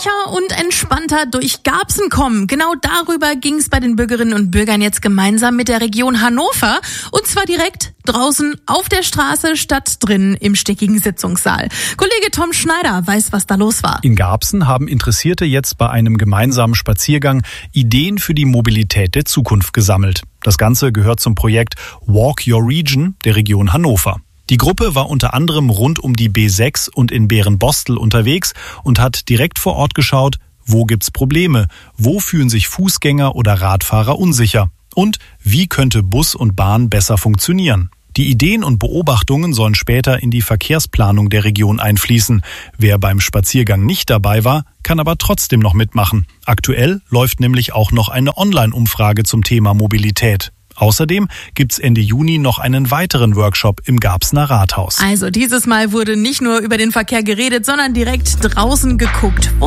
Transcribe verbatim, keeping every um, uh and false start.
Sicher und entspannter durch Garbsen kommen. Genau darüber ging es bei den Bürgerinnen und Bürgern jetzt gemeinsam mit der Region Hannover. Und zwar direkt draußen auf der Straße statt drinnen im stickigen Sitzungssaal. Kollege Tom Schneider weiß, was da los war. In Garbsen haben Interessierte jetzt bei einem gemeinsamen Spaziergang Ideen für die Mobilität der Zukunft gesammelt. Das Ganze gehört zum Projekt Walk Your Region der Region Hannover. Die Gruppe war unter anderem rund um die B sechs und in Bärenbostel unterwegs und hat direkt vor Ort geschaut, wo gibt's Probleme, wo fühlen sich Fußgänger oder Radfahrer unsicher und wie könnte Bus und Bahn besser funktionieren. Die Ideen und Beobachtungen sollen später in die Verkehrsplanung der Region einfließen. Wer beim Spaziergang nicht dabei war, kann aber trotzdem noch mitmachen. Aktuell läuft nämlich auch noch eine Online-Umfrage zum Thema Mobilität. Außerdem gibt's Ende Juni noch einen weiteren Workshop im Garbsener Rathaus. Also dieses Mal wurde nicht nur über den Verkehr geredet, sondern direkt draußen geguckt.